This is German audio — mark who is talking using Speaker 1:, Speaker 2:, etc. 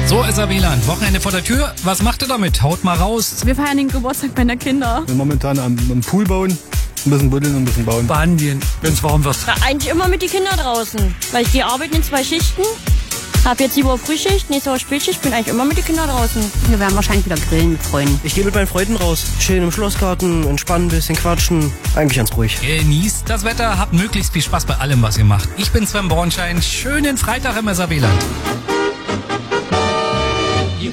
Speaker 1: So, SRW-Land, Wochenende vor der Tür. Was macht ihr damit? Haut mal raus.
Speaker 2: Wir feiern den Geburtstag meiner Kinder.
Speaker 3: Wir momentan am Pool bauen, ein bisschen buddeln und ein bisschen bauen.
Speaker 1: Behandeln, wenn es warm wird.
Speaker 4: Ja, eigentlich immer mit den Kindern draußen, weil ich gehe arbeiten in 2 Schichten. Hab jetzt 7 Uhr Frühschicht, nächste Woche Spätschicht, bin eigentlich immer mit den Kindern draußen.
Speaker 2: Wir werden wahrscheinlich wieder grillen mit Freunden.
Speaker 5: Ich gehe mit meinen Freunden raus. Schön im Schlossgarten, entspannen, ein bisschen quatschen. Eigentlich ganz ruhig.
Speaker 1: Genießt das Wetter, habt möglichst viel Spaß bei allem, was ihr macht. Ich bin Sven Bornschein. Schönen Freitag im SRW-Land.